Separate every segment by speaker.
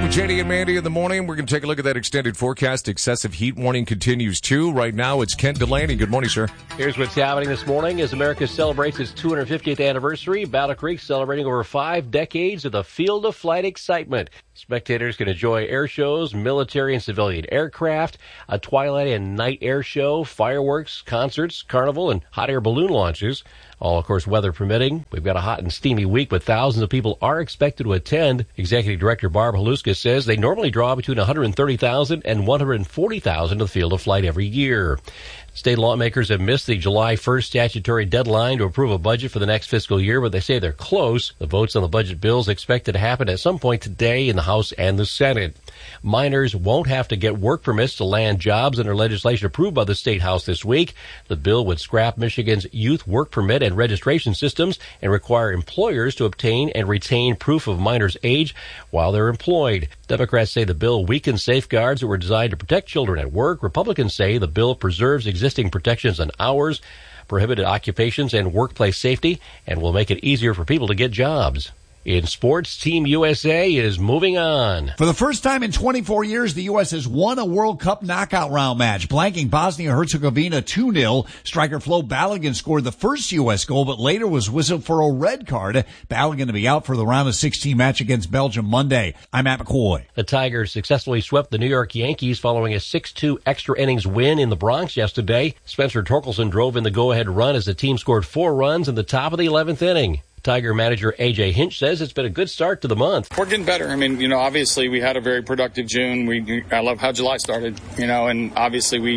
Speaker 1: with JD and Mandy in the morning. We're going to take a look at that extended forecast. Excessive heat warning continues, too. Right now, it's Kent Delaney. Good morning, sir.
Speaker 2: Here's what's happening this morning as America celebrates its 250th anniversary. Battle Creek celebrating over 5 decades of the field of flight excitement. Spectators can enjoy air shows, military and civilian aircraft, a twilight and night air show, fireworks, concerts, carnival, and hot air balloon launches. All, of course, weather permitting. We've got a hot and steamy week, but thousands of people are expected to attend. Executive Director Barb Haluska says they normally draw between 130,000 and 140,000 to the field of flight every year. State lawmakers have missed the July 1st statutory deadline to approve a budget for the next fiscal year, but they say they're close. The votes on the budget bills expected to happen at some point today in the House and the Senate. Minors won't have to get work permits to land jobs under legislation approved by the State House this week. The bill would scrap Michigan's youth work permit and registration systems and require employers to obtain and retain proof of minors' age while they're employed. Democrats say the bill weakens safeguards that were designed to protect children at work. Republicans say the bill preserves existing protections on hours, prohibited occupations, and workplace safety, and will make it easier for people to get jobs. In sports, Team USA is moving on.
Speaker 3: For the first time in 24 years, the U.S. has won a World Cup knockout round match, blanking Bosnia-Herzegovina 2-0. Striker Flo Balogun scored the first U.S. goal, but later was whistled for a red card. Balogun to be out for the round of 16 match against Belgium Monday. I'm Matt McCoy.
Speaker 2: The Tigers successfully swept the New York Yankees following a 6-2 extra innings win in the Bronx yesterday. Spencer Torkelson drove in the go-ahead run as the team scored 4 runs in the top of the 11th inning. Tiger manager A.J. Hinch says it's been a good start to the month.
Speaker 4: We're getting better. I mean, obviously we had a very productive June. I love how July started, and obviously we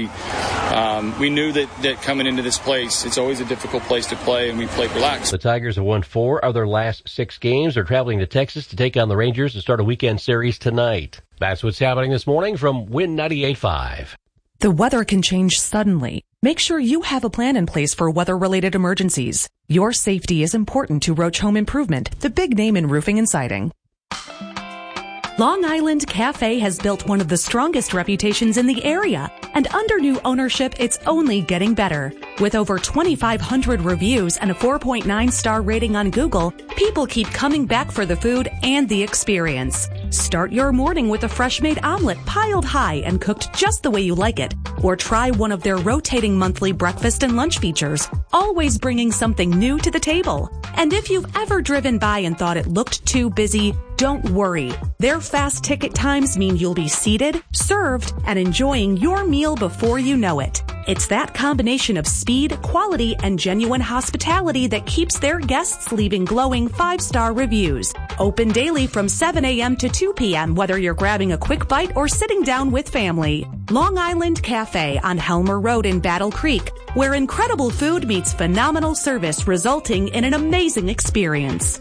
Speaker 4: knew that coming into this place, it's always a difficult place to play, and we played relaxed.
Speaker 2: The Tigers have won 4 of their last 6 games. They're traveling to Texas to take on the Rangers to start a weekend series tonight. That's what's happening this morning from Win 98.5.
Speaker 5: The weather can change suddenly. Make sure you have a plan in place for weather-related emergencies. Your safety is important to Roach Home Improvement, the big name in roofing and siding. Long Island Cafe has built one of the strongest reputations in the area, and under new ownership, it's only getting better. With over 2,500 reviews and a 4.9-star rating on Google, people keep coming back for the food and the experience. Start your morning with a fresh-made omelet piled high and cooked just the way you like it. Or try one of their rotating monthly breakfast and lunch features, always bringing something new to the table. And if you've ever driven by and thought it looked too busy, don't worry. Their fast ticket times mean you'll be seated, served, and enjoying your meal before you know it. It's that combination of speed, quality, and genuine hospitality that keeps their guests leaving glowing 5-star reviews. Open daily from 7 a.m. to 2 p.m., whether you're grabbing a quick bite or sitting down with family. Long Island Cafe on Helmer Road in Battle Creek, where incredible food meets phenomenal service, resulting in an amazing experience.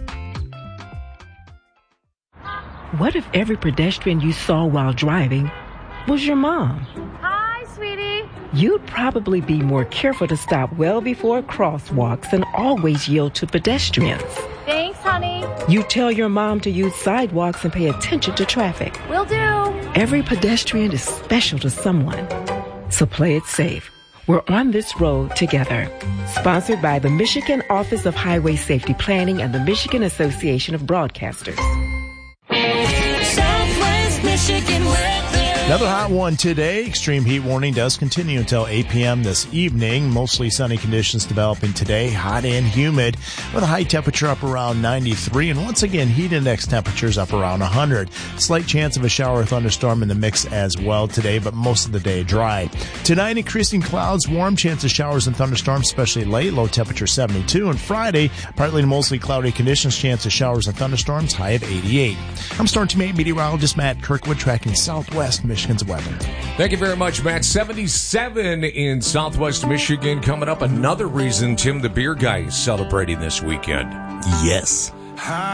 Speaker 6: What if every pedestrian you saw while driving was your mom?
Speaker 7: Hi, sweetie.
Speaker 6: You'd probably be more careful to stop well before crosswalks and always yield to pedestrians.
Speaker 7: Thanks, honey.
Speaker 6: You tell your mom to use sidewalks and pay attention to traffic.
Speaker 7: Will do.
Speaker 6: Every pedestrian is special to someone. So play it safe. We're on this road together. Sponsored by the Michigan Office of Highway Safety Planning and the Michigan Association of Broadcasters.
Speaker 8: Southwest Michigan weather.
Speaker 9: Another hot one today. Extreme heat warning does continue until 8 p.m. this evening. Mostly sunny conditions developing today, hot and humid, with a high temperature up around 93. And once again, heat index temperatures up around 100. Slight chance of a shower or thunderstorm in the mix as well today, but most of the day dry. Tonight, increasing clouds, warm chance of showers and thunderstorms, especially late. Low temperature 72. And Friday, partly to mostly cloudy conditions, chance of showers and thunderstorms, high of 88. I'm Storm Team 8 meteorologist Matt Kirkwood, tracking Southwest Michigan's weather.
Speaker 1: Thank you very much, Matt. 77 in Southwest Michigan. Coming up, another reason Tim the Beer Guy is celebrating this weekend.
Speaker 9: Yes.